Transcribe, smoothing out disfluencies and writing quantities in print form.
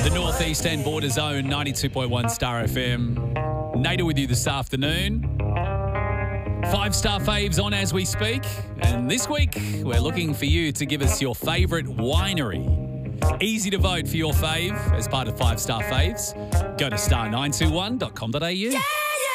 The Northeast End Border Zone, 92.1 Star FM. Nader with you this afternoon. 5-star faves on as we speak. And this week, we're looking for you to give us your favourite winery. Easy to vote for your fave as part of 5-star faves. Go to star921.com.au. Yeah!